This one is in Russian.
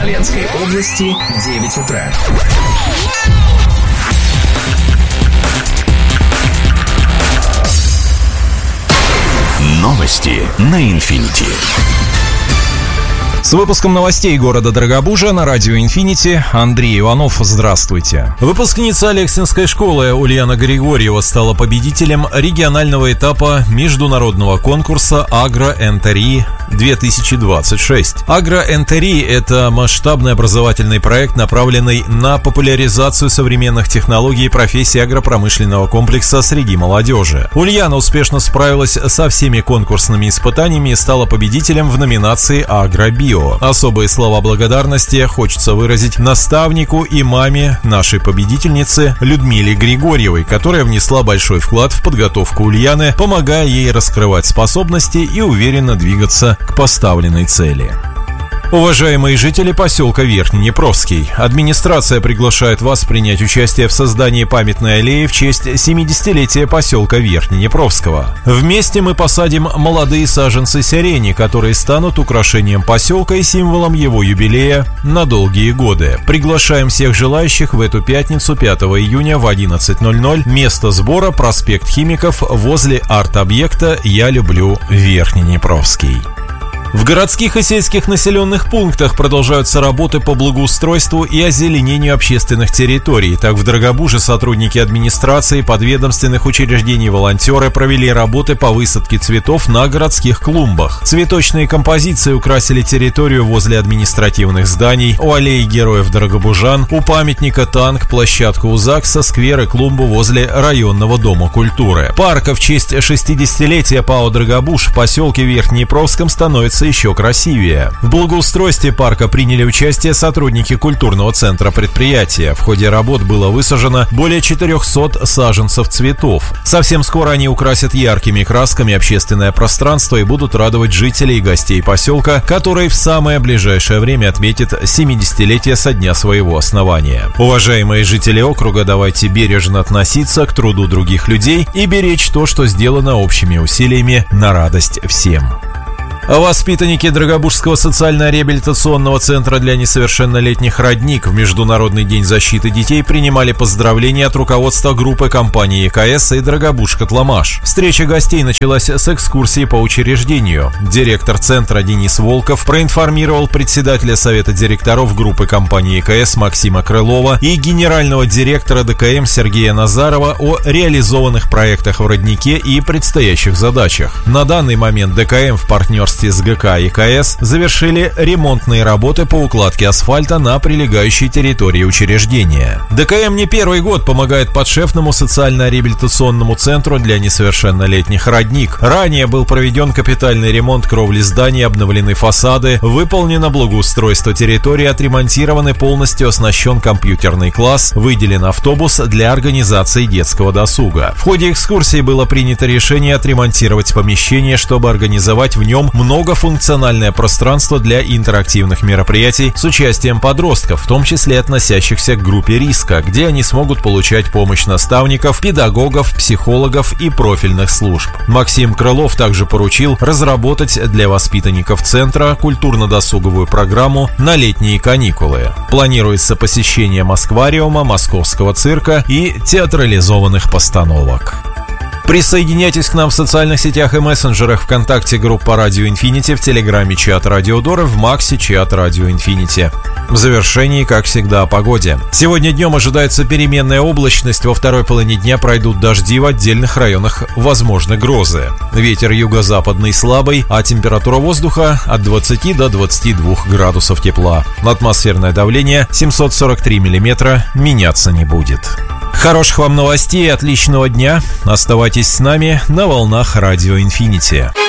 Смоленской области 9 утра. Новости на Инфинити. С выпуском новостей города Дорогобужа на радио «Инфинити» Андрей Иванов. Здравствуйте. Выпускница Алексинской школы Ульяна Григорьева стала победителем регионального этапа международного конкурса «Агро-НТРИ 2026». «Агро-НТРИ» — это масштабный образовательный проект, направленный на популяризацию современных технологий и профессий агропромышленного комплекса среди молодежи. Ульяна успешно справилась со всеми конкурсными испытаниями и стала победителем в номинации «Агробио». Особые слова благодарности хочется выразить наставнику и маме нашей победительницы Людмиле Григорьевой, которая внесла большой вклад в подготовку Ульяны, помогая ей раскрывать способности и уверенно двигаться к поставленной цели. Уважаемые жители поселка Верхнеднепровский, администрация приглашает вас принять участие в создании памятной аллеи в честь 70-летия поселка Верхнеднепровского. Вместе мы посадим молодые саженцы сирени, которые станут украшением поселка и символом его юбилея на долгие годы. Приглашаем всех желающих в эту пятницу, 5 июня в 11:00. Место сбора — проспект Химиков возле арт-объекта «Я люблю Верхнеднепровский». В городских и сельских населенных пунктах продолжаются работы по благоустройству и озеленению общественных территорий. Так, в Дорогобуже сотрудники администрации, подведомственных учреждений и волонтеры провели работы по высадке цветов на городских клумбах. Цветочные композиции украсили территорию возле административных зданий, у аллеи героев дорогобужан, у памятника «Танк», площадку у ЗАГСа, сквер и клумбу возле районного дома культуры. Парка в честь 60-летия ПАО «Дорогобуж» в поселке Верхнеднепровском становится еще красивее. В благоустройстве парка приняли участие сотрудники культурного центра предприятия. В ходе работ было высажено более 400 саженцев цветов. Совсем скоро они украсят яркими красками общественное пространство и будут радовать жителей и гостей поселка, который в самое ближайшее время отметит 70-летие со дня своего основания. Уважаемые жители округа, давайте бережно относиться к труду других людей и беречь то, что сделано общими усилиями на радость всем. Воспитанники Дорогобужского социально-реабилитационного центра для несовершеннолетних «Родник» в Международный день защиты детей принимали поздравления от руководства группы компании ЕКС и «Дорогобуж-Котломаш». Встреча гостей началась с экскурсии по учреждению. Директор центра Денис Волков проинформировал председателя совета директоров группы компании ЕКС Максима Крылова и генерального директора ДКМ Сергея Назарова о реализованных проектах в «Роднике» и предстоящих задачах. На данный момент ДКМ в партнерстве с ГК ЕКС завершили ремонтные работы по укладке асфальта на прилегающей территории учреждения. ДКМ не первый год помогает подшефному социально-реабилитационному центру для несовершеннолетних «Родник». Ранее был проведен капитальный ремонт кровли зданий, обновлены фасады, выполнено благоустройство территории, отремонтирован и полностью оснащен компьютерный класс, выделен автобус для организации детского досуга. В ходе экскурсии было принято решение отремонтировать помещение, чтобы организовать в нем многофункциональное пространство для интерактивных мероприятий с участием подростков, в том числе относящихся к группе риска, где они смогут получать помощь наставников, педагогов, психологов и профильных служб. Максим Крылов также поручил разработать для воспитанников центра культурно-досуговую программу на летние каникулы. Планируется посещение Москвариума, Московского цирка и театрализованных постановок. Присоединяйтесь к нам в социальных сетях и мессенджерах: ВКонтакте группа Радио Инфинити, в Телеграме чат Радио Дор, в Максе чат Радио Инфинити. В завершении, как всегда, о погоде. Сегодня днем ожидается переменная облачность, во второй половине дня пройдут дожди, в отдельных районах возможны грозы. Ветер юго-западный слабый, а температура воздуха от 20 до 22 градусов тепла. Атмосферное давление 743 миллиметра меняться не будет. Хороших вам новостей, отличного дня. Оставайтесь с нами на волнах Радио Инфинити.